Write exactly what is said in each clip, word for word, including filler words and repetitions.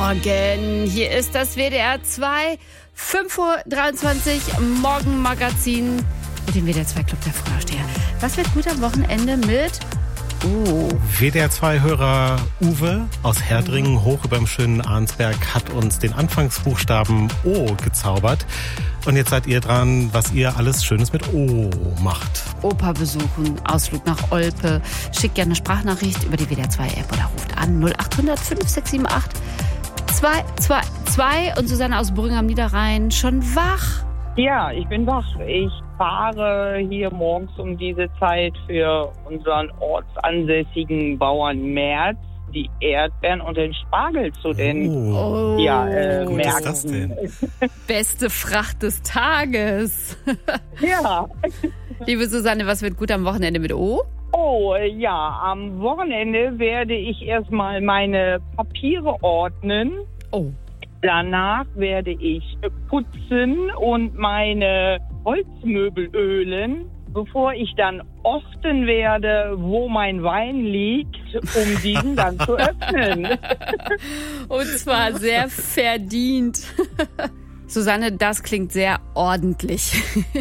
Morgen. Hier ist das W D R zwei, fünf Uhr dreiundzwanzig, Morgenmagazin mit dem W D R zwei Club der Frühaufsteher. Was wird gut am Wochenende mit... Oh. W D R zwei-Hörer Uwe aus Herdringen, hoch über dem schönen Arnsberg, hat uns den Anfangsbuchstaben O gezaubert. Und jetzt seid ihr dran, was ihr alles Schönes mit O macht. Opa besuchen, Ausflug nach Olpe. Schickt gerne eine Sprachnachricht über die W D R zwei App oder ruft an null acht hundert fünf sechs sieben acht zwei zwei zwei. Und Susanne aus Brüggen am Niederrhein, schon wach? Ja, ich bin wach. Ich fahre hier morgens um diese Zeit für unseren ortsansässigen Bauern Merz die Erdbeeren und den Spargel zu den Oh. ja, äh, Gut ist das Märkten. denn? Beste Fracht des Tages. Ja. Liebe Susanne, was wird gut am Wochenende mit O? Oh, ja, am Wochenende werde ich erstmal meine Papiere ordnen. Oh. Danach werde ich putzen und meine Holzmöbel ölen, bevor ich dann orten werde, wo mein Wein liegt, um diesen dann zu öffnen. Und zwar sehr verdient. Susanne, das klingt sehr ordentlich.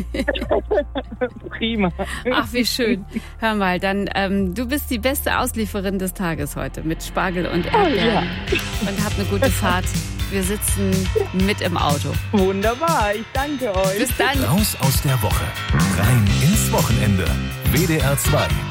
Prima. Ach, wie schön. Hör mal, dann, ähm, du bist die beste Auslieferin des Tages heute mit Spargel und Erdbeeren. Oh, ja. Und hab eine gute Fahrt. Wir sitzen mit im Auto. Wunderbar, ich danke euch. Bis dann. Raus aus der Woche. Rein ins Wochenende. W D R zwei.